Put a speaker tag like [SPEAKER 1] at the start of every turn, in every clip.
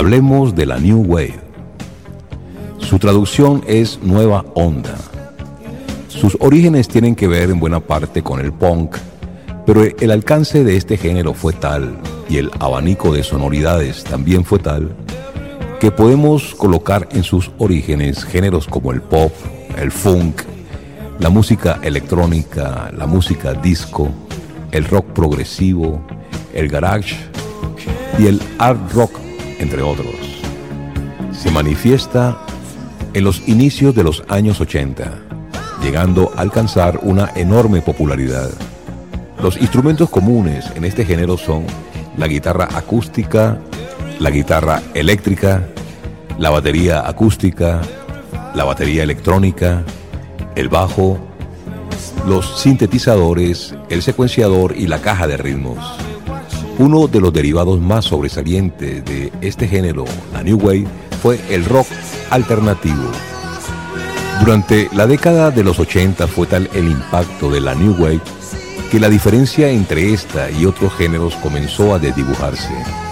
[SPEAKER 1] Hablemos de la New Wave. Su traducción es nueva onda. Sus orígenes tienen que ver en buena parte con el punk, pero el alcance de este género fue tal, y el abanico de sonoridades también fue tal, que podemos colocar en sus orígenes géneros como el pop, el funk, la música electrónica, la música disco, el rock progresivo, el garage y el art rock, entre otros. Se manifiesta en los inicios de los años 80, llegando a alcanzar una enorme popularidad. Los instrumentos comunes en este género son la guitarra acústica, la guitarra eléctrica, la batería acústica, la batería electrónica, el bajo, los sintetizadores, el secuenciador y la caja de ritmos. Uno de los derivados más sobresalientes de este género, la New Wave, fue el rock alternativo. Durante la década de los 80 fue tal el impacto de la New Wave que la diferencia entre esta y otros géneros comenzó a desdibujarse.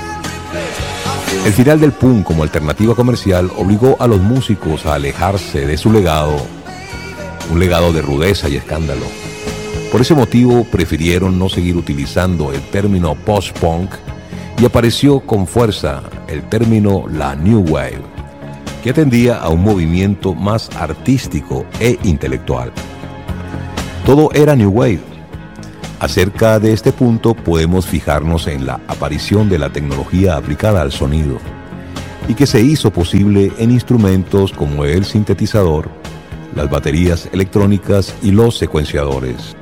[SPEAKER 1] El final del punk como alternativa comercial obligó a los músicos a alejarse de su legado, un legado de rudeza y escándalo. Por ese motivo prefirieron no seguir utilizando el término post-punk y apareció con fuerza el término la New Wave, que atendía a un movimiento más artístico e intelectual. Todo era New Wave. Acerca de este punto podemos fijarnos en la aparición de la tecnología aplicada al sonido y que se hizo posible en instrumentos como el sintetizador, las baterías electrónicas y los secuenciadores.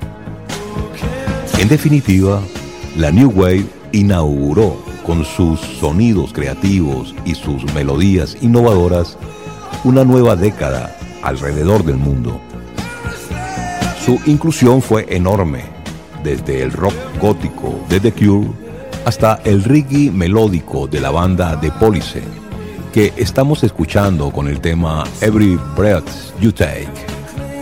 [SPEAKER 1] En definitiva, la New Wave inauguró con sus sonidos creativos y sus melodías innovadoras una nueva década alrededor del mundo. Su inclusión fue enorme, desde el rock gótico de The Cure hasta el reggae melódico de la banda The Police, que estamos escuchando con el tema Every Breath You Take.